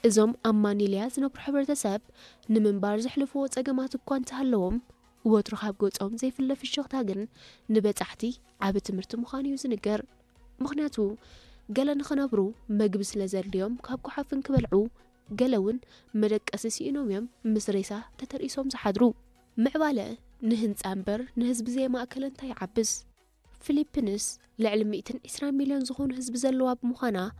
እዞም ኣማኒልያ ዝነብሩ ሕብረተሰብ ንምንባር ዘሕልፍዎ ፀገማት እኳ እንተሃለዎም ወትሩ ካብ ገጾም ዘይፍለ ፍሽኽታ ግን ንበጻሕቲ ዓብ ትምህርቲ ምዃኑ እዩ ዝንገር ምኽንያቱ ገለ ንኽነብሩ መግቢ ስለ ዘድልዮም ካብ ጓሓፍን ክበልዑ ገለ እውን መደቀሲ ሲኢኖም እዮም ምስ ሬሳ ተተርእሶም ዝሓድሩ ምዕባለ ንህንፃ እምበር ንህዝቢ ዘይማእከለ እንታይ ይዓብስ ፊሊፒንስ ልዕሊ 120 ሚልዮን ዝኾኑ ህዝቢ ዘለዋ ብምዃና